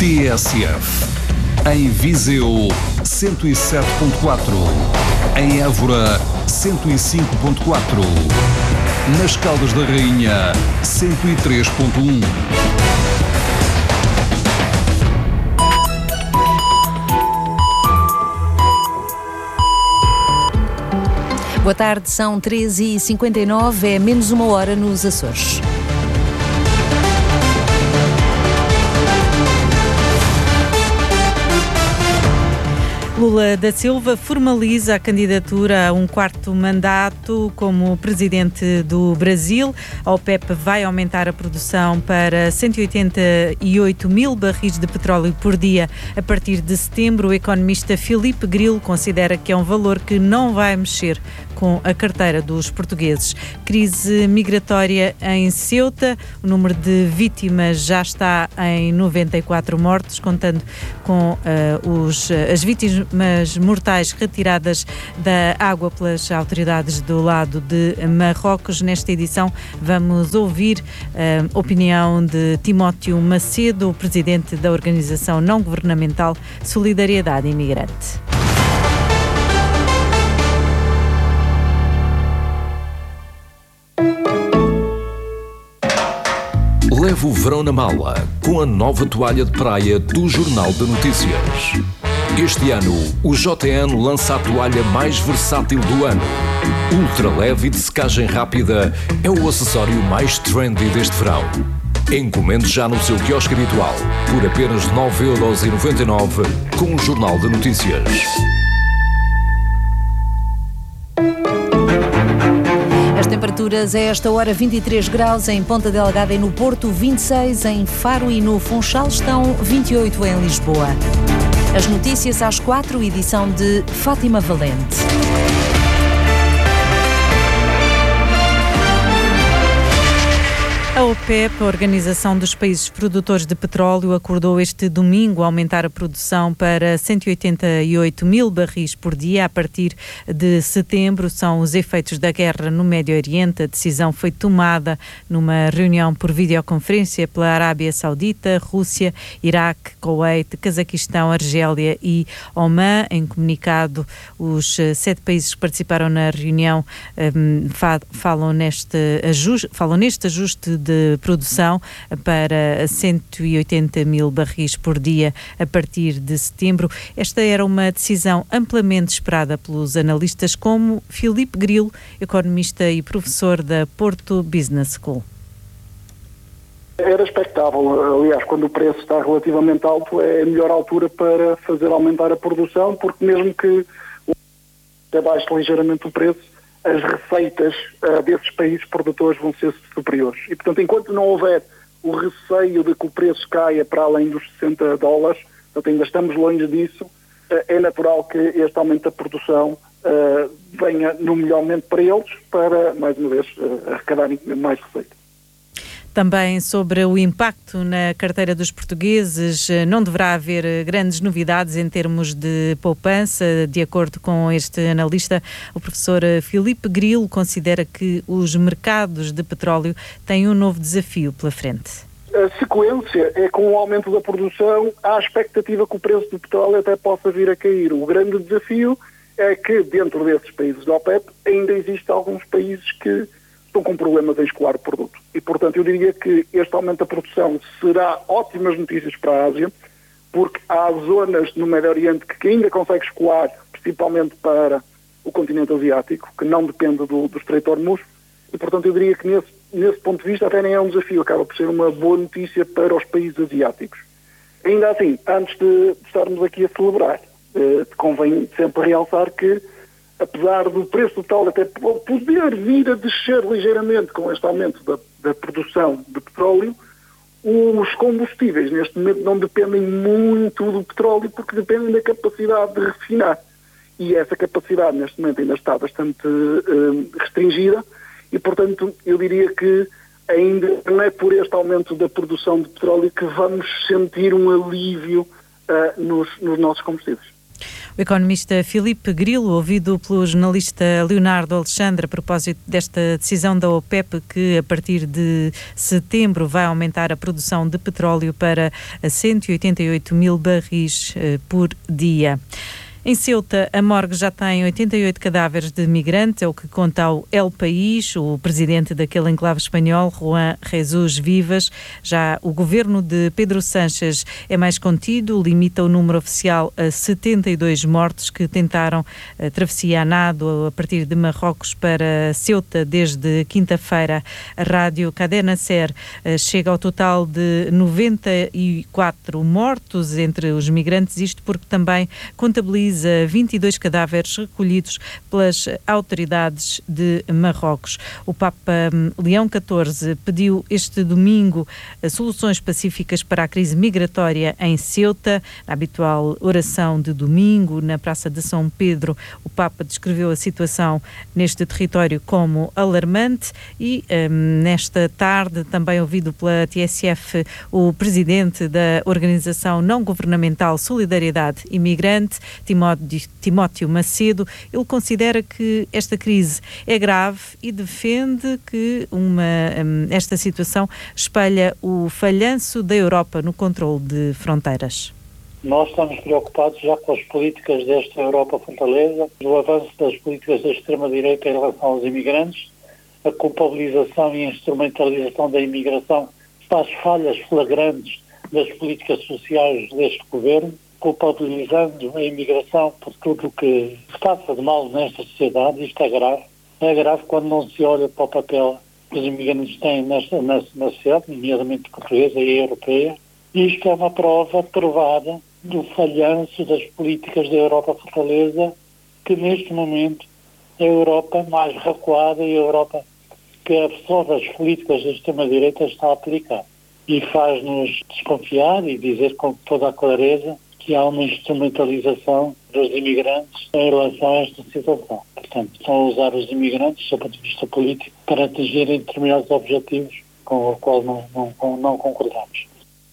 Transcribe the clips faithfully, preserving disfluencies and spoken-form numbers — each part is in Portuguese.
T S F. Em Viseu, cento e sete ponto quatro. Em Évora, cento e cinco ponto quatro. Nas Caldas da Rainha, cento e três ponto um. Boa tarde, são treze e cinquenta e nove, é menos uma hora nos Açores. Lula da Silva formaliza a candidatura a um quarto mandato como presidente do Brasil. A OPEP vai aumentar a produção para cento e oitenta e oito mil barris de petróleo por dia a partir de setembro. O economista Filipe Grilo considera que é um valor que não vai mexer com a carteira dos portugueses. Crise migratória em Ceuta. O número de vítimas já está em noventa e quatro mortos, contando com uh, os, as vítimas mas mortais retiradas da água pelas autoridades do lado de Marrocos. Nesta edição vamos ouvir a opinião de Timóteo Macedo, o presidente da organização não governamental Solidariedade Imigrante. Leve o verão na mala com a nova toalha de praia do Jornal de Notícias. Este ano, o J N lança a toalha mais versátil do ano. Ultra leve e de secagem rápida, é o acessório mais trendy deste verão. Encomende já no seu quiosque habitual, por apenas nove euros e noventa e nove centavos, com o Jornal de Notícias. As temperaturas a esta hora, vinte e três graus em Ponta Delgada e no Porto, vinte e seis em Faro e no Funchal, estão vinte e oito em Lisboa. As notícias às quatro, edição de Fátima Valente. A OPEP, a Organização dos Países Produtores de Petróleo, acordou este domingo aumentar a produção para cento e oitenta e oito mil barris por dia a partir de setembro. São os efeitos da guerra no Médio Oriente. A decisão foi tomada numa reunião por videoconferência pela Arábia Saudita, Rússia, Iraque, Kuwait, Cazaquistão, Argélia e Omã. Em comunicado, os sete países que participaram na reunião um, falam, neste ajuste, falam neste ajuste de produção para cento e oitenta mil barris por dia a partir de setembro. Esta era uma decisão amplamente esperada pelos analistas, como Filipe Grilo, economista e professor da Porto Business School. Era expectável, aliás, quando o preço está relativamente alto, é a melhor altura para fazer aumentar a produção, porque mesmo que abaixe ligeiramente o preço, as receitas uh, desses países produtores vão ser superiores. E, portanto, enquanto não houver o receio de que o preço caia para além dos sessenta dólares, portanto, ainda estamos longe disso, uh, é natural que este aumento da produção uh, venha no melhor momento para eles, para, mais uma vez, uh, arrecadarem mais receita. Também sobre o impacto na carteira dos portugueses, não deverá haver grandes novidades em termos de poupança. De acordo com este analista, o professor Filipe Grilo considera que os mercados de petróleo têm um novo desafio pela frente. A sequência é com o aumento da produção, há a expectativa que o preço do petróleo até possa vir a cair. O grande desafio é que dentro desses países da OPEP ainda existem alguns países que estão com problemas em escoar o produto. E, portanto, eu diria que este aumento da produção será ótimas notícias para a Ásia, porque há zonas no Médio Oriente que ainda consegue escoar, principalmente para o continente asiático, que não depende do, do Estreito de Hormuz, e, portanto, eu diria que nesse, nesse ponto de vista até nem é um desafio, acaba por ser uma boa notícia para os países asiáticos. Ainda assim, antes de, de estarmos aqui a celebrar, eh, convém sempre realçar que apesar do preço total até poder vir a descer ligeiramente com este aumento da, da produção de petróleo, os combustíveis neste momento não dependem muito do petróleo porque dependem da capacidade de refinar. E essa capacidade neste momento ainda está bastante uh, restringida e, portanto, eu diria que ainda não é por este aumento da produção de petróleo que vamos sentir um alívio uh, nos, nos nossos combustíveis. O economista Filipe Grilo, ouvido pelo jornalista Leonardo Alexandre a propósito desta decisão da OPEP, que a partir de setembro vai aumentar a produção de petróleo para cento e oitenta e oito mil barris eh, por dia. Em Ceuta, a morgue já tem oitenta e oito cadáveres de migrantes, é o que conta ao El País, o presidente daquele enclave espanhol, Juan Jesus Vivas. Já o governo de Pedro Sánchez é mais contido, limita o número oficial a setenta e dois mortos que tentaram a travessia a nado a partir de Marrocos para Ceuta desde quinta-feira. A rádio Cadena Ser chega ao total de noventa e quatro mortos entre os migrantes, isto porque também contabiliza vinte e dois cadáveres recolhidos pelas autoridades de Marrocos. O Papa Leão catorze pediu este domingo soluções pacíficas para a crise migratória em Ceuta. Na habitual oração de domingo, na Praça de São Pedro, o Papa descreveu a situação neste território como alarmante e um, nesta tarde, também ouvido pela T S F, o presidente da organização não governamental Solidariedade Imigrante, Timóteo Macedo, ele considera que esta crise é grave e defende que uma, esta situação espelha o falhanço da Europa no controle de fronteiras. Nós estamos preocupados já com as políticas desta Europa fortaleza, o avanço das políticas da extrema-direita em relação aos imigrantes, a culpabilização e instrumentalização da imigração para as falhas flagrantes das políticas sociais deste governo, culpabilizando a imigração por tudo o que se passa de mal nesta sociedade. Isto é grave. É grave quando não se olha para o papel que os imigrantes têm nesta, nesta, na sociedade, nomeadamente portuguesa e europeia. Isto é uma prova provada do falhanço das políticas da Europa fortaleza, que neste momento a Europa mais recuada e a Europa que absorve as políticas da extrema-direita está a aplicar. E faz-nos desconfiar e dizer com toda a clareza que há uma instrumentalização dos imigrantes em relação a esta situação. Portanto, estão a usar os imigrantes, do ponto de vista político, para atingirem determinados objetivos com os quais não, não, não concordamos.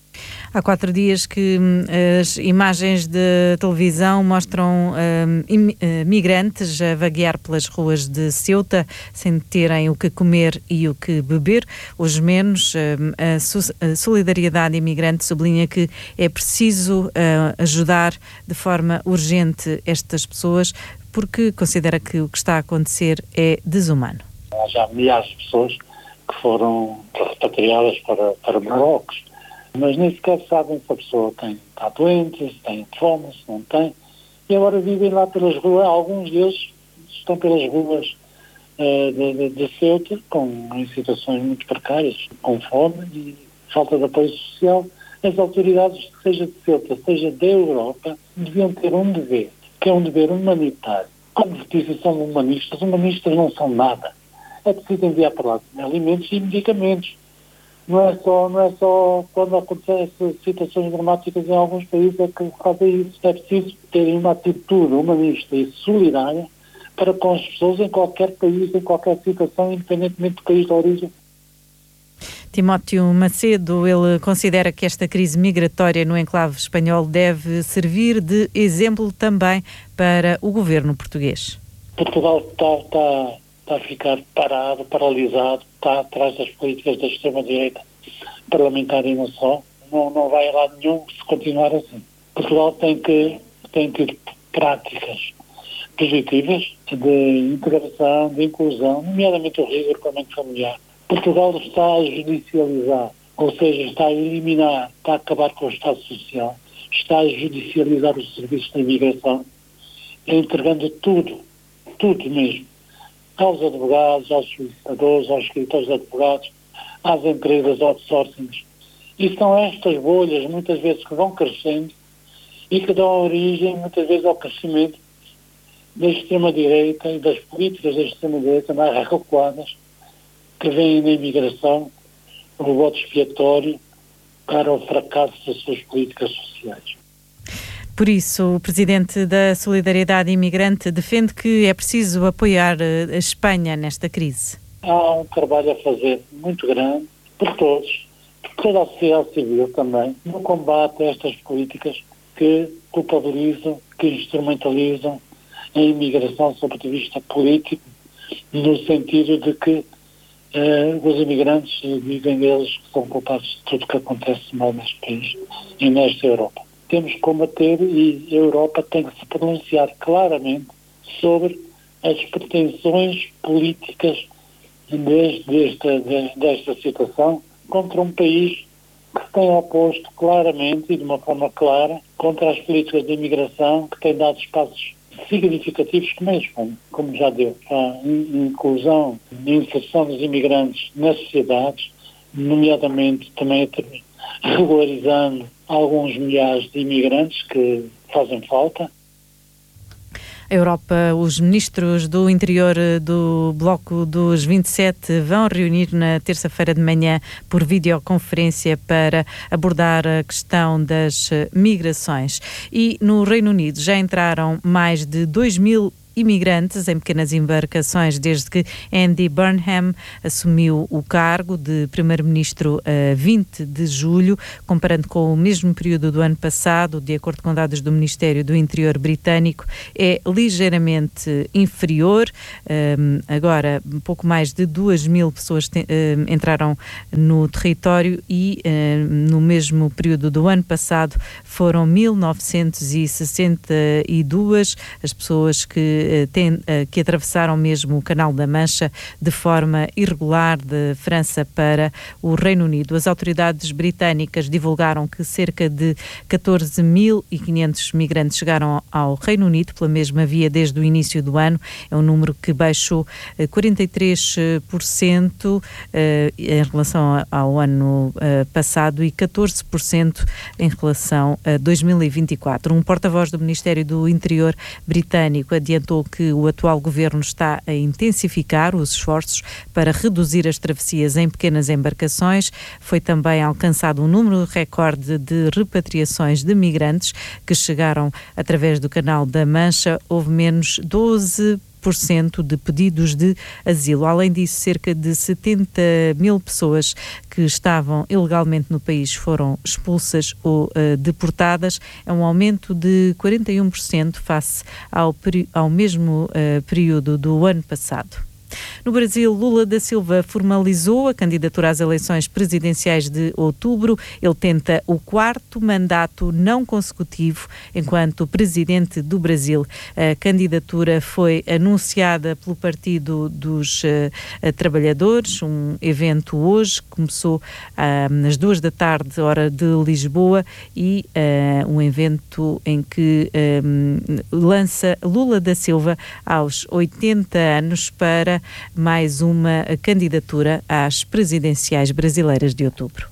Há quatro dias que hum, as imagens de televisão mostram hum, im, uh, migrantes a vaguear pelas ruas de Ceuta sem terem o que comer e o que beber. Os menos, hum, a, so- a Solidariedade Imigrante sublinha que é preciso uh, ajudar de forma urgente estas pessoas, porque considera que o que está a acontecer é desumano. Há já milhares de pessoas que foram repatriadas para, para Marrocos, mas nem sequer sabem se a pessoa tem, está doente, se tem fome, se não tem, e agora vivem lá pelas ruas. Alguns deles estão pelas ruas uh, de, de, de Ceuta, com, em situações muito precárias, com fome e falta de apoio social. As autoridades, seja de Ceuta, seja da Europa, deviam ter um dever, que é um dever humanitário. Como dizem, são humanistas, humanistas não são nada. É preciso enviar para lá alimentos e medicamentos. Não é só, não é só quando acontecem situações dramáticas em alguns países é que fazem isso. É preciso terem uma atitude humanista e solidária para com as pessoas em qualquer país, em qualquer situação, independentemente do país de origem. Timóteo Macedo, ele considera que esta crise migratória no enclave espanhol deve servir de exemplo também para o governo português. Portugal está, está, está a ficar parado, paralisado, está atrás das políticas da extrema-direita parlamentar e não só. Não, não vai a lado nenhum se continuar assim. Portugal tem que, tem que ter práticas positivas de integração, de inclusão, nomeadamente o rigor familiar. Portugal está a judicializar, ou seja, está a eliminar, está a acabar com o Estado Social, está a judicializar os serviços de imigração, entregando tudo, tudo mesmo, aos advogados, aos solicitadores, aos escritores de advogados, às empresas outsourcing. E são estas bolhas, muitas vezes, que vão crescendo e que dão origem, muitas vezes, ao crescimento da extrema-direita e das políticas da extrema-direita mais recuadas, que vêm na imigração, o voto expiatório para o fracasso das suas políticas sociais. Por isso, o presidente da Solidariedade Imigrante defende que é preciso apoiar a Espanha nesta crise. Há um trabalho a fazer muito grande por todos, por toda a sociedade civil também, no combate a estas políticas que culpabilizam, que instrumentalizam a imigração sob o ponto de vista político, no sentido de que uh, os imigrantes dizem eles que são culpados de tudo o que acontece mal neste país e nesta Europa. Temos que combater, e a Europa tem que se pronunciar claramente sobre as pretensões políticas desde, desta, desta situação contra um país que se tem oposto claramente e de uma forma clara contra as políticas de imigração, que tem dado espaços significativos como este, como já deu, a inclusão e inserção dos imigrantes nas sociedades, nomeadamente também regularizando alguns milhares de imigrantes que fazem falta. A Europa, os ministros do interior do Bloco dos vinte e sete vão reunir na terça-feira de manhã por videoconferência para abordar a questão das migrações. E no Reino Unido já entraram mais de dois mil imigrantes em pequenas embarcações desde que Andy Burnham assumiu o cargo de primeiro-ministro a vinte de julho, comparando com o mesmo período do ano passado, de acordo com dados do Ministério do Interior britânico, é ligeiramente inferior. Um, agora, um pouco mais de duas mil pessoas te, um, entraram no território e um, no mesmo período do ano passado foram mil novecentos e sessenta e dois as pessoas que Tem, que atravessaram mesmo o Canal da Mancha de forma irregular de França para o Reino Unido. As autoridades britânicas divulgaram que cerca de catorze mil e quinhentos migrantes chegaram ao Reino Unido pela mesma via desde o início do ano. É um número que baixou quarenta e três por cento em relação ao ano passado e catorze por cento em relação a dois mil e vinte e quatro. Um porta-voz do Ministério do Interior britânico adiantou que o atual governo está a intensificar os esforços para reduzir as travessias em pequenas embarcações. Foi também alcançado um número recorde de repatriações de migrantes que chegaram através do Canal da Mancha. Houve menos doze por cento de pedidos de asilo. Além disso, cerca de setenta mil pessoas que estavam ilegalmente no país foram expulsas ou uh, deportadas. É um aumento de quarenta e um por cento face ao, ao mesmo uh, período do ano passado. No Brasil, Lula da Silva formalizou a candidatura às eleições presidenciais de outubro. Ele tenta o quarto mandato não consecutivo enquanto presidente do Brasil. A candidatura foi anunciada pelo Partido dos uh, Trabalhadores, um evento hoje, começou uh, às duas da tarde, hora de Lisboa, e uh, um evento em que uh, lança Lula da Silva aos oitenta anos para mais uma candidatura às presidenciais brasileiras de outubro.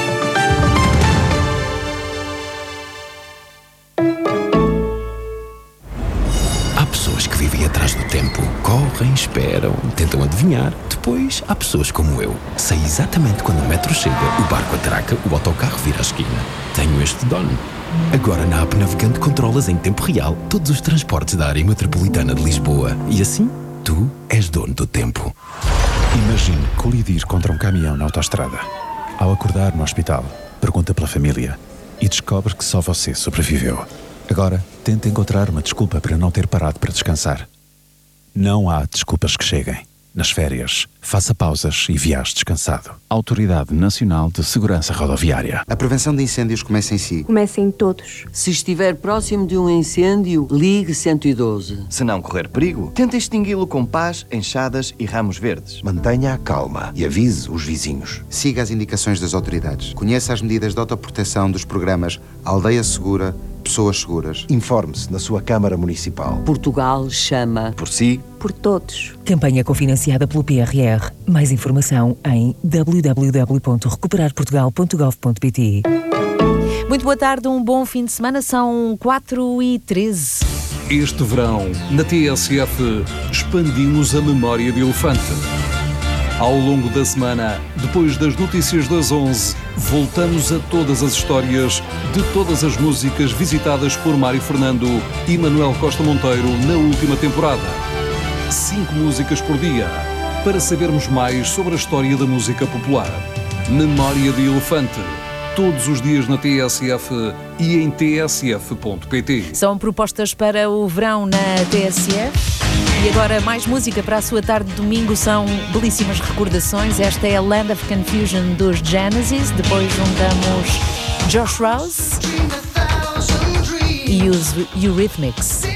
Há pessoas que vivem atrás do tempo, correm, esperam, tentam adivinhar. Depois há pessoas como eu. Sei exatamente quando o metro chega, o barco atraca, o autocarro vira a esquina. Tenho este dono. Agora na app Navegante controlas em tempo real todos os transportes da área metropolitana de Lisboa. E assim, tu és dono do tempo. Imagine colidir contra um caminhão na autoestrada. Ao acordar no hospital, pergunta pela família e descobre que só você sobreviveu. Agora, tenta encontrar uma desculpa para não ter parado para descansar. Não há desculpas que cheguem. Nas férias, faça pausas e viaje descansado. Autoridade Nacional de Segurança Rodoviária. A prevenção de incêndios começa em si. Começa em todos. Se estiver próximo de um incêndio, ligue cento e doze. Se não correr perigo, tente extingui-lo com pás, enxadas e ramos verdes. Mantenha a calma e avise os vizinhos. Siga as indicações das autoridades. Conheça as medidas de autoproteção dos programas Aldeia Segura, Pessoas Seguras. Informe-se na sua Câmara Municipal. Portugal chama. Por si. Por todos. Campanha cofinanciada pelo P R R. Mais informação em w w w ponto recuperar portugal ponto gov ponto p t. Muito boa tarde, um bom fim de semana, são quatro e treze. Este verão, na T S F, expandimos a memória de elefante. Ao longo da semana, depois das notícias das onze, voltamos a todas as histórias de todas as músicas visitadas por Mário Fernando e Manuel Costa Monteiro na última temporada. Cinco músicas por dia, para sabermos mais sobre a história da música popular. Memória de Elefante. todos os dias na T S F e em t s f ponto p t. São propostas para o verão na T S F. E agora mais música para a sua tarde de domingo, são belíssimas recordações. Esta é a Land of Confusion dos Genesis, depois juntamos Josh Rouse e os Eurythmics.